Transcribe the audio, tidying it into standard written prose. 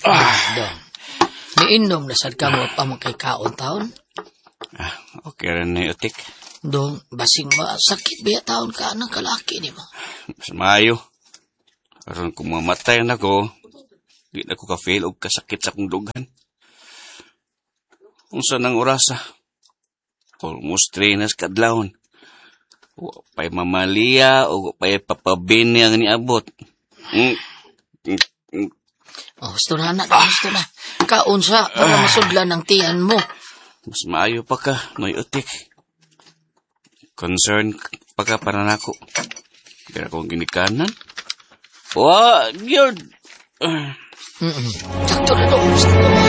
Dong, niinom na sad ka mo pa mo kay kaon taon? Okay rin na utik. Dong, basing masakit biya taon ka ng kalaki ni mo. Mas maayo. Karon kung mamatay na ko, di na ko ka-fail o kasakit sa kong dugan. Unsa nang orasa? Almost 3 na kadlawon. Pa'y mamalia o pa'y papabini ang niabot. Gusto na. Kaon sa para masudlan ng tiyan mo. Mas maayo pa ka, may utik. Concern pa ka para nako. Kaya kung ginikanan. Yun. Sakto na to.